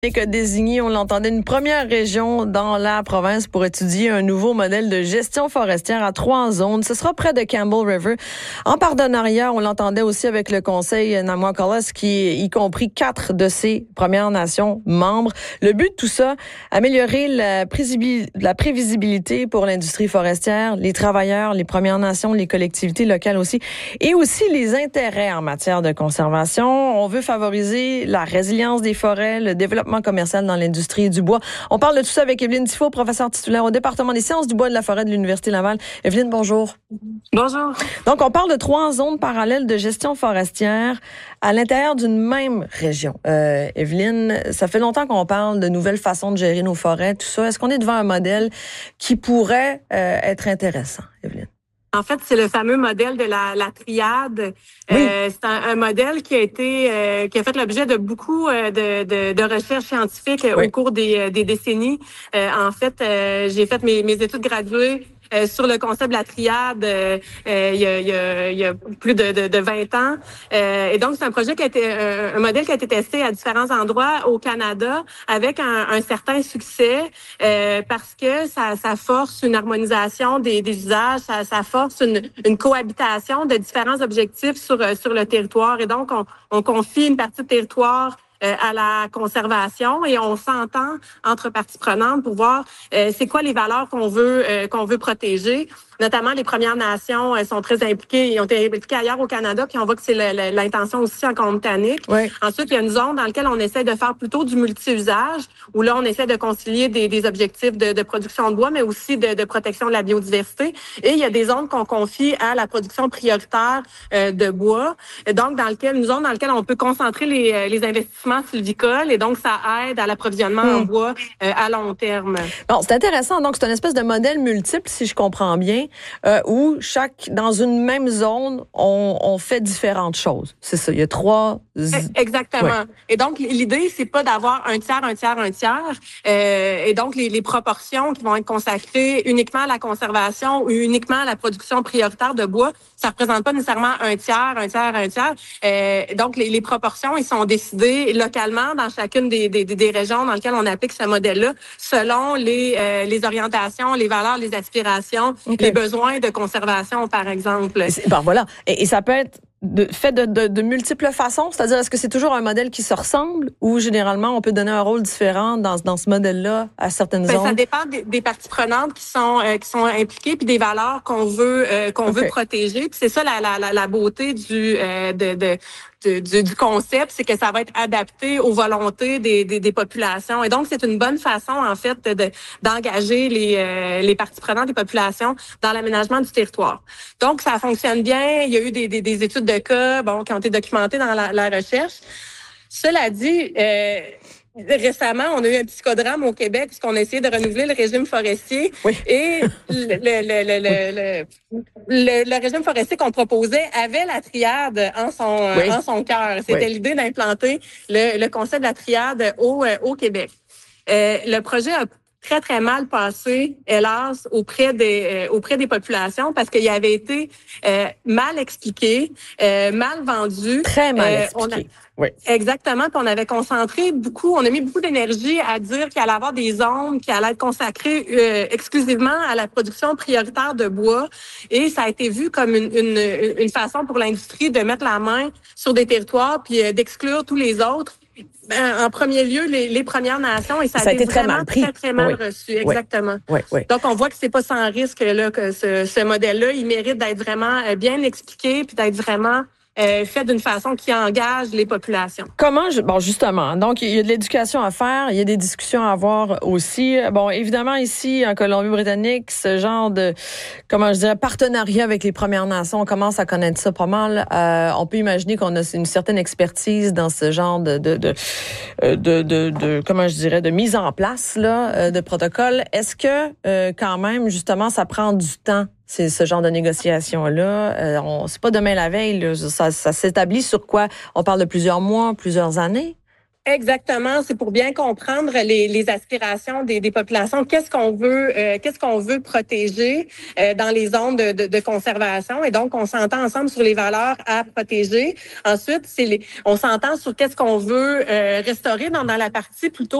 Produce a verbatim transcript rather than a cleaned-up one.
a désigné, on l'entendait, une première région dans la province pour étudier un nouveau modèle de gestion forestière à trois zones. Ce sera près de Campbell River. En partenariat, on l'entendait aussi avec le Conseil Namaqualas, qui y compris quatre de ses Premières Nations membres. Le but de tout ça, améliorer la, la prévisibilité pour l'industrie forestière, les travailleurs, les Premières Nations, les collectivités locales aussi, et aussi les intérêts en matière de conservation. On veut favoriser la résilience des forêts, le développement commercial dans l'industrie du bois. On parle de tout ça avec Evelyne Tifo, professeure titulaire au département des sciences du bois et de la forêt de l'Université Laval. Evelyne, bonjour. Bonjour. Donc, on parle de trois zones parallèles de gestion forestière à l'intérieur d'une même région. Euh, Evelyne, ça fait longtemps qu'on parle de nouvelles façons de gérer nos forêts, tout ça. Est-ce qu'on est devant un modèle qui pourrait euh, être intéressant, Evelyne? En fait, c'est le fameux modèle de la, la triade. Oui. Euh, c'est un, un modèle qui a été, euh, qui a fait l'objet de beaucoup euh, de, de, de recherches scientifiques euh, oui. au cours des, des décennies. Euh, en fait, euh, j'ai fait mes, mes études graduées Euh, sur le concept de la triade euh, euh, il, y a, il, y a, il y a plus de, de, de vingt ans. Euh, et donc, c'est un projet qui a été, un, un modèle qui a été testé à différents endroits au Canada avec un, un certain succès euh, parce que ça, ça force une harmonisation des, des usages, ça, ça force une, une cohabitation de différents objectifs sur, sur le territoire. Et donc, on, on confie une partie du territoire Euh, à la conservation et on s'entend entre parties prenantes pour voir euh, c'est quoi les valeurs qu'on veut euh, qu'on veut protéger. Notamment, les Premières Nations euh, sont très impliquées. Ils ont été impliquées ailleurs au Canada, puis on voit que c'est le, le, l'intention aussi en Colombie-Britannique. Oui. Ensuite, il y a une zone dans laquelle on essaie de faire plutôt du multi-usage, où là, on essaie de concilier des, des objectifs de, de production de bois, mais aussi de, de protection de la biodiversité. Et il y a des zones qu'on confie à la production prioritaire euh, de bois. Et donc, dans lequel, une zone dans laquelle on peut concentrer les, les investissements sylvicoles, et donc ça aide à l'approvisionnement mmh. en bois euh, à long terme. Bon, c'est intéressant. Donc, c'est une espèce de modèle multiple, si je comprends bien. Euh, où chaque dans une même zone, on, on fait différentes choses. C'est ça, il y a trois... Exactement. Ouais. Et donc, l'idée, c'est pas d'avoir un tiers, un tiers, un tiers. Euh, et donc, les, les proportions qui vont être consacrées uniquement à la conservation ou uniquement à la production prioritaire de bois, ça représente pas nécessairement un tiers, un tiers, un tiers. Euh, donc, les, les proportions, ils sont décidées localement dans chacune des, des, des régions dans lesquelles on applique ce modèle-là, selon les, euh, les orientations, les valeurs, les aspirations, okay. les besoins de conservation, par exemple. Ben voilà. Et, et ça peut être de, fait de, de, de multiples façons? C'est-à-dire, est-ce que c'est toujours un modèle qui se ressemble ou généralement on peut donner un rôle différent dans, dans ce modèle-là à certaines ben, zones? Ça dépend des, des parties prenantes qui sont euh, qui sont impliquées puis des valeurs qu'on veut euh, qu'on okay. veut protéger. Puis c'est ça la, la, la, la beauté du euh, de, de Du, du, du concept, c'est que ça va être adapté aux volontés des, des, des populations. Et donc, c'est une bonne façon, en fait, de, d'engager les, euh, les parties prenantes des populations dans l'aménagement du territoire. Donc, ça fonctionne bien. Il y a eu des, des, des études de cas bon, qui ont été documentées dans la, la recherche. Cela dit... Euh, Récemment, on a eu un psychodrame au Québec puisqu'on a essayé de renouveler le régime forestier. Oui. Et le, le, le, le, le, le, le régime forestier qu'on proposait avait la triade en son, oui. en son cœur. C'était oui. l'idée d'implanter le, le concept de la triade au, au Québec. Euh, le projet a très, très mal passé, hélas, auprès des, euh, auprès des populations parce qu'il avait été euh, mal expliqué, euh, mal vendu. Très mal euh, expliqué. On a, oui. Exactement. Puis on avait concentré beaucoup, on a mis beaucoup d'énergie à dire qu'il allait y avoir des zones qui allaient être consacrées euh, exclusivement à la production prioritaire de bois. Et ça a été vu comme une, une, une façon pour l'industrie de mettre la main sur des territoires puis euh, d'exclure tous les autres. En premier lieu, les, les Premières Nations, et ça, ça a été, été très vraiment mal pris. très, très mal oui. reçu. Exactement. Oui. Oui. Oui. Donc, on voit que c'est pas sans risque là que ce, ce modèle-là, il mérite d'être vraiment bien expliqué puis d'être vraiment Euh, fait d'une façon qui engage les populations. Comment, je, bon, justement, donc il y a de l'éducation à faire, il y a des discussions à avoir aussi. Bon, évidemment, ici, en Colombie-Britannique, ce genre de, comment je dirais, partenariat avec les Premières Nations, on commence à connaître ça pas mal. Euh, on peut imaginer qu'on a une certaine expertise dans ce genre de, de, de, de, de, de comment je dirais, de mise en place, là, de protocole. Est-ce que, euh, quand même, justement, ça prend du temps? C'est ce genre de négociation-là. Euh, on, c'est pas demain la veille. Là, ça, ça s'établit sur quoi? On parle de plusieurs mois, plusieurs années? Exactement, c'est pour bien comprendre les, les aspirations des, des populations. Qu'est-ce qu'on veut, euh, qu'est-ce qu'on veut protéger euh, dans les zones de, de, de conservation. Et donc, on s'entend ensemble sur les valeurs à protéger. Ensuite, c'est les, on s'entend sur qu'est-ce qu'on veut euh, restaurer dans, dans la partie plutôt